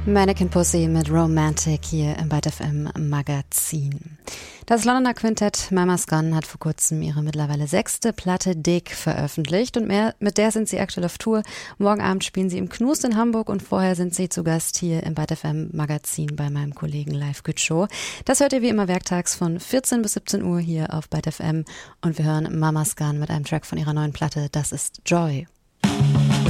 Mannequin Pussy mit Romantic hier im Byte FM Magazin. Das Londoner Quintett Mama's Gone hat vor kurzem ihre mittlerweile 6. Platte Dig veröffentlicht und mit der sind sie aktuell auf Tour. Morgen Abend spielen sie im Knust in Hamburg und vorher sind sie zu Gast hier im Byte FM Magazin bei meinem Kollegen Live Good Show. Das hört ihr wie immer werktags von 14 bis 17 Uhr hier auf Byte FM und wir hören Mama's Gone mit einem Track von ihrer neuen Platte, das ist Joy.